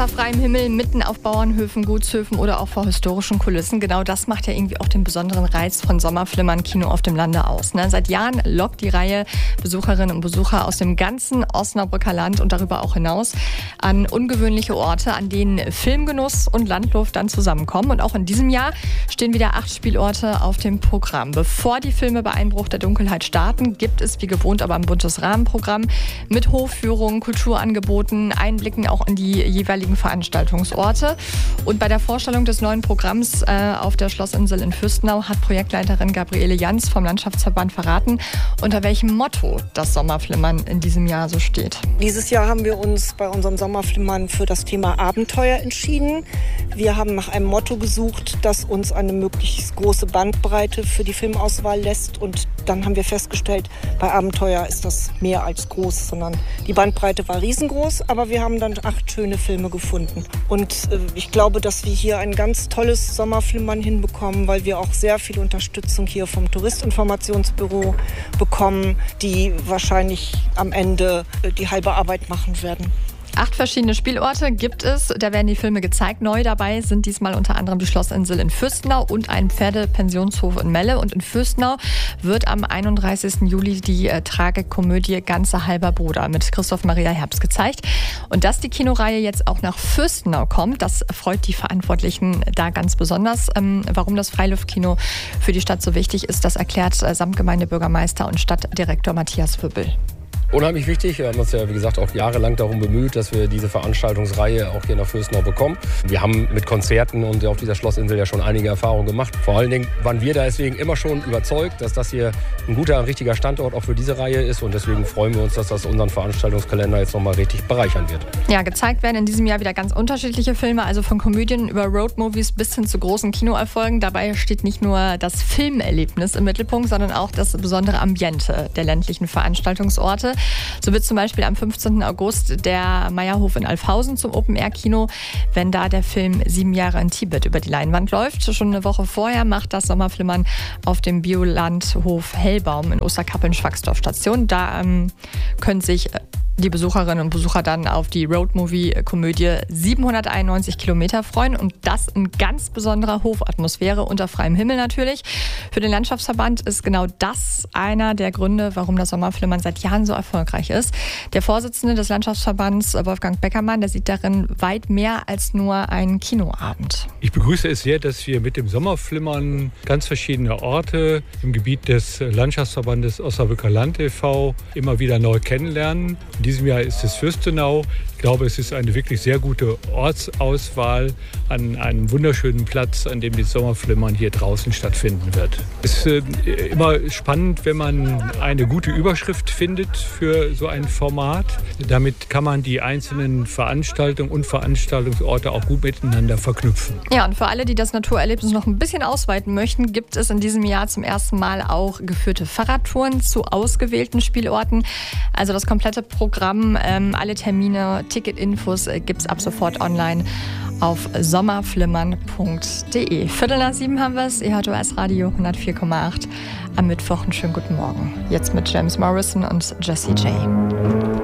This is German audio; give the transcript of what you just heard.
Auf freiem Himmel, mitten auf Bauernhöfen, Gutshöfen oder auch vor historischen Kulissen. Genau das macht ja irgendwie auch den besonderen Reiz von Sommerflimmern Kino auf dem Lande aus. Seit Jahren lockt die Reihe Besucherinnen und Besucher aus dem ganzen Osnabrücker Land und darüber auch hinaus an ungewöhnliche Orte, an denen Filmgenuss und Landluft dann zusammenkommen. Und auch in diesem Jahr stehen wieder 8 Spielorte auf dem Programm. Bevor die Filme bei Einbruch der Dunkelheit starten, gibt es wie gewohnt aber ein buntes Rahmenprogramm mit Hofführungen, Kulturangeboten, Einblicken auch in die jeweiligen Veranstaltungsorte. Und bei der Vorstellung des neuen Programms auf der Schlossinsel in Fürstenau hat Projektleiterin Gabriele Jans vom Landschaftsverband verraten, unter welchem Motto das Sommerflimmern in diesem Jahr so steht. Dieses Jahr haben wir uns bei unserem Sommerflimmern für das Thema Abenteuer entschieden. Wir haben nach einem Motto gesucht, das uns eine möglichst große Bandbreite für die Filmauswahl lässt. Und dann haben wir festgestellt, bei Abenteuer ist das mehr als groß, sondern die Bandbreite war riesengroß, aber wir haben dann 8 schöne Filme gefunden. Und ich glaube, dass wir hier ein ganz tolles Sommerflimmern hinbekommen, weil wir auch sehr viel Unterstützung hier vom Touristinformationsbüro bekommen, die wahrscheinlich am Ende die halbe Arbeit machen werden. 8 verschiedene Spielorte gibt es, da werden die Filme gezeigt. Neu dabei sind diesmal unter anderem die Schlossinsel in Fürstenau und ein Pferdepensionshof in Melle. Und in Fürstenau wird am 31. Juli die Tragikomödie Ganze halber Bruder mit Christoph Maria Herbst gezeigt. Und dass die Kinoreihe jetzt auch nach Fürstenau kommt, das freut die Verantwortlichen da ganz besonders. Warum das Freiluftkino für die Stadt so wichtig ist, das erklärt Samtgemeindebürgermeister und Stadtdirektor Matthias Vöbel. Unheimlich wichtig. Wir haben uns ja, wie gesagt, auch jahrelang darum bemüht, dass wir diese Veranstaltungsreihe auch hier nach Fürstenau bekommen. Wir haben mit Konzerten und auf dieser Schlossinsel ja schon einige Erfahrungen gemacht. Vor allen Dingen waren wir da deswegen immer schon überzeugt, dass das hier ein guter, ein richtiger Standort auch für diese Reihe ist. Und deswegen freuen wir uns, dass das unseren Veranstaltungskalender jetzt nochmal richtig bereichern wird. Ja, gezeigt werden in diesem Jahr wieder ganz unterschiedliche Filme, also von Komödien über Roadmovies bis hin zu großen Kinoerfolgen. Dabei steht nicht nur das Filmerlebnis im Mittelpunkt, sondern auch das besondere Ambiente der ländlichen Veranstaltungsorte. So wird zum Beispiel am 15. August der Meierhof in Alfhausen zum Open-Air-Kino, wenn da der Film 7 Jahre in Tibet über die Leinwand läuft. Schon eine Woche vorher macht das Sommerflimmern auf dem Biolandhof Hellbaum in Osterkappeln-Schwacksdorf Station. Da können sich die Besucherinnen und Besucher dann auf die Roadmovie-Komödie 791 Kilometer freuen und das in ganz besonderer Hofatmosphäre unter freiem Himmel natürlich. Für den Landschaftsverband ist genau das einer der Gründe, warum das Sommerflimmern seit Jahren so erfolgreich ist. Der Vorsitzende des Landschaftsverbands, Wolfgang Beckermann, der sieht darin weit mehr als nur einen Kinoabend. Ich begrüße es sehr, dass wir mit dem Sommerflimmern ganz verschiedene Orte im Gebiet des Landschaftsverbandes Osnabrücker Land e.V. immer wieder neu kennenlernen. In diesem Jahr ist es Fürstenau. Ich glaube, es ist eine wirklich sehr gute Ortsauswahl an einem wunderschönen Platz, an dem das Sommerflimmern hier draußen stattfinden wird. Es ist immer spannend, wenn man eine gute Überschrift findet für so ein Format. Damit kann man die einzelnen Veranstaltungen und Veranstaltungsorte auch gut miteinander verknüpfen. Ja, und für alle, die das Naturerlebnis noch ein bisschen ausweiten möchten, gibt es in diesem Jahr zum ersten Mal auch geführte Fahrradtouren zu ausgewählten Spielorten. Also das komplette Programm, alle Termine, Ticketinfos gibt es ab sofort online auf sommerflimmern.de. 6:15 haben wir es, ihr hört OS Radio 104,8. Am Mittwoch einen schönen guten Morgen. Jetzt mit James Morrison und Jessie J.